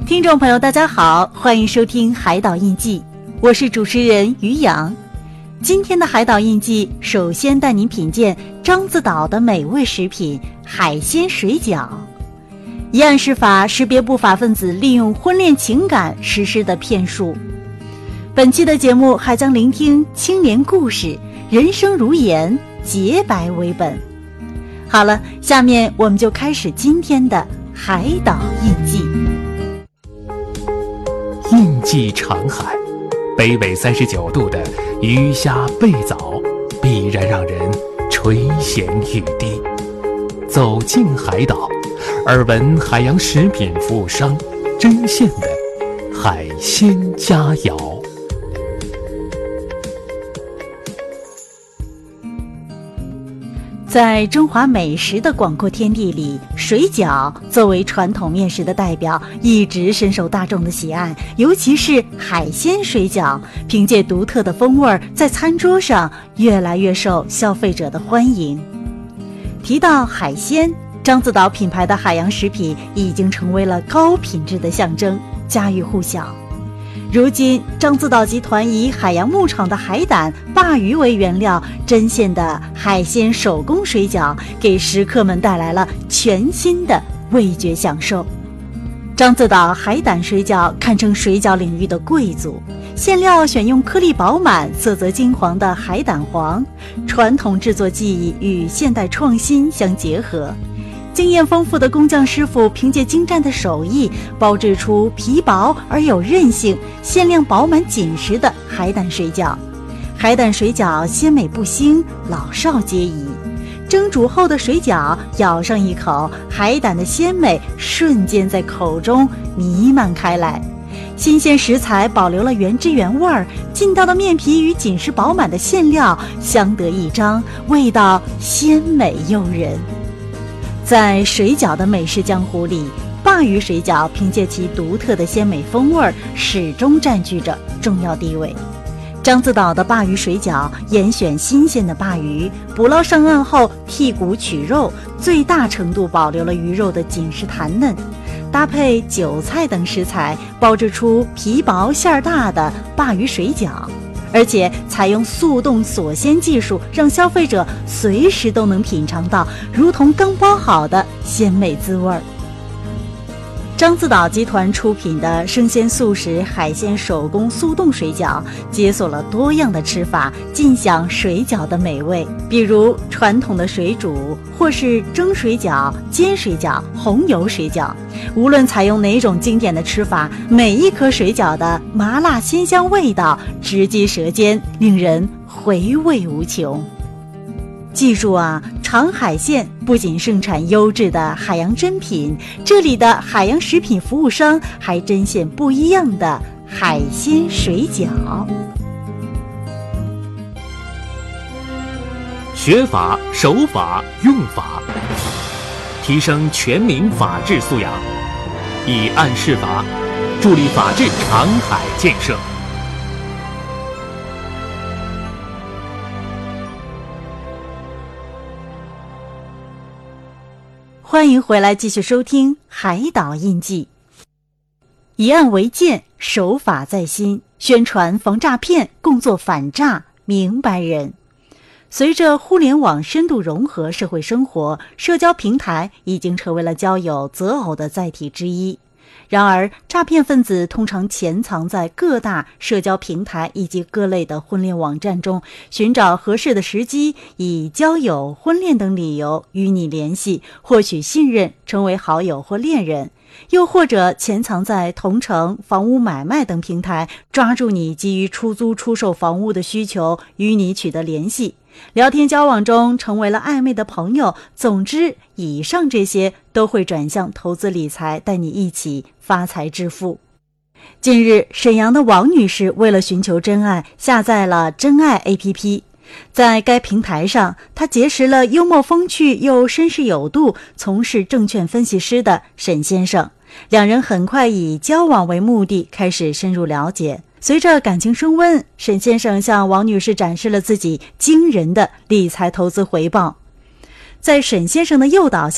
听众朋友大家好，欢迎收听海岛印记，我是主持人于洋。今天的海岛印记首先带您品鉴獐子岛的美味食品海鲜水饺。一案释法识别不法分子利用婚恋情感实施的骗术。本期的节目还将聆听青年故事，人生如盐，洁白为本。好了，下面我们就开始今天的海岛印记。 印记长海，北纬39度的鱼虾贝藻必然让人垂涎欲滴。走进海岛，耳闻海洋食品服务商针线的海鲜佳肴。 在中华美食的广阔天地里，水饺作为传统面食的代表，一直深受大众的喜爱。尤其是海鲜水饺，凭借独特的风味，在餐桌上越来越受消费者的欢迎。提到海鲜，獐子岛品牌的海洋食品已经成为了高品质的象征，家喻户晓。如今，獐子岛集团以海洋牧场的海胆、鲅鱼为原料，针线的海鲜手工水饺，给食客们带来了全新的味觉享受。獐子岛海胆水饺堪称水饺领域的贵族，馅料选用颗粒饱满、色泽金黄的海胆黄，传统制作技艺与现代创新相结合。经验丰富的工匠师傅凭借精湛的手艺，包制出皮薄而有韧性、馅量饱满紧实的海胆水饺。海胆水饺鲜美不腥，老少皆宜。蒸煮后的水饺，咬上一口，海胆的鲜美瞬间在口中弥漫开来。新鲜食材保留了原汁原味儿，劲道的面皮与紧实饱满的馅料相得益彰，味道鲜美诱人。在水饺的美食江湖里，鲅鱼水饺凭借其独特的鲜美风味，始终占据着重要地位。獐子岛的鲅鱼水饺严选新鲜的鲅鱼，捕捞上岸后剔骨取肉，最大程度保留了鱼肉的紧实弹嫩，搭配韭菜等食材，包制出皮薄馅大的鲅鱼水饺。而且采用速冻锁鲜技术，让消费者随时都能品尝到如同刚包好的鲜美滋味。獐子岛集团出品的生鲜素食海鲜手工速冻水饺，解锁了多样的吃法，尽享水饺的美味。比如传统的水煮，或是蒸水饺、煎水饺、红油水饺，无论采用哪种经典的吃法，每一颗水饺的麻辣鲜香味道直击舌尖，令人回味无穷。记住啊，长海县不仅盛产优质的海洋珍品，这里的海洋食品服务商还针线不一样的海鲜水饺。 学法、守法、用法，提升全民法治素养，以案释法，助力法治长海建设。 欢迎回来继续收听海岛印记。以案为鉴，守法在心，宣传防诈骗，共做反诈明白人。随着互联网深度融合社会生活，社交平台已经成为了交友择偶的载体之一。然而，诈骗分子通常潜藏在各大社交平台以及各类的婚恋网站中，寻找合适的时机，以交友、婚恋等理由与你联系，获取信任，成为好友或恋人。又或者潜藏在同城、房屋买卖等平台，抓住你基于出租出售房屋的需求，与你取得联系。聊天交往中成为了暧昧的朋友。总之，以上这些都会转向投资理财，带你一起发财致富。近日，沈阳的王女士为了寻求真爱，下载了真爱 APP。在该平台上，她结识了幽默风趣又绅士有度、从事证券分析师的沈先生。两人很快以交往为目的，开始深入了解。随着感情升温，沈先生向王女士展示了自己惊人的理财投资回报。在沈先生的诱导下，